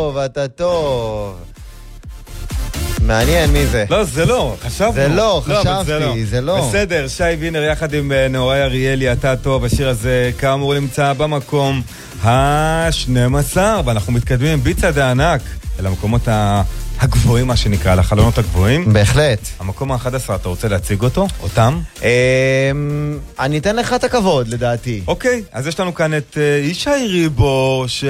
טוב, אתה טוב. מעניין מי זה. לא, זה לא, חשבנו. זה לא, חשבתי, זה לא. בסדר, שי וינר יחד עם נוראי אריאלי, אתה טוב, השיר הזה כאמור נמצא במקום ה-12, ואנחנו מתקדמים עם ביצה הענק אל המקומות הגבוהים, מה שנקרא, לחלונות הגבוהים. בהחלט. המקום ה-11, אתה רוצה להציג אותו? אותם? אני אתן לך את הכבוד, לדעתי. אוקיי, אז יש לנו כאן את ישי ריבו,